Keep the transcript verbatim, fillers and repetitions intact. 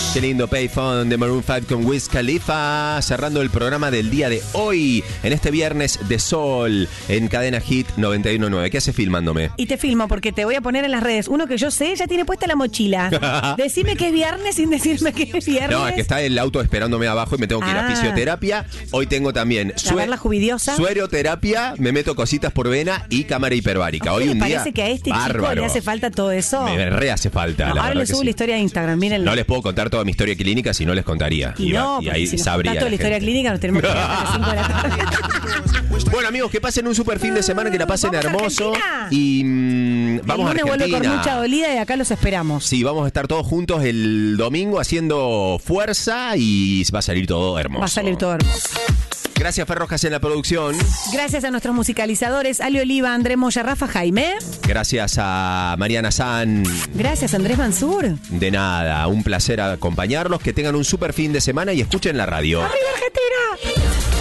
Qué lindo Payphone de Maroon cinco con Wiz Khalifa, cerrando el programa del día de hoy, en este viernes de sol, en Cadena Hit noventa y uno punto nueve. ¿Qué haces filmándome? Y te filmo porque te voy a poner en las redes. Uno que yo sé ya tiene puesta la mochila. Decime que es viernes sin decirme que es viernes. No, es que está el auto esperándome abajo y me tengo que ir Ah. a fisioterapia. Hoy tengo también A ver la juvidiosa. sueroterapia, me meto cositas por vena y cámara hiperbárica. Hoy ¿Me un día parece que a este chico bárbaro. le hace falta todo eso? Me re hace falta, No, la ahora verdad le que subo sí. la historia de Instagram, mírenla. No les puedo contar toda mi historia clínica, si no les contaría. Y va- no, y porque ahí si nos sabría. contás toda la historia gente. clínica nos tenemos que quedar hasta las cinco de la tarde. Bueno, amigos, que pasen un super fin de semana, que la pasen ¿Vamos a hermoso. Argentina? Y mm, vamos a El lunes vuelve Argentina. con mucha dolida y acá los esperamos. Sí, vamos a estar todos juntos el domingo haciendo fuerza y va a salir todo hermoso. Va a salir todo hermoso. Gracias, Ferrojas, en la producción. Gracias a nuestros musicalizadores, Ali Oliva, Andrés Moya, Rafa Jaime. Gracias a Mariana San. Gracias, Andrés Mansur. De nada, un placer acompañarlos. Que tengan un super fin de semana y escuchen la radio. ¡Arriba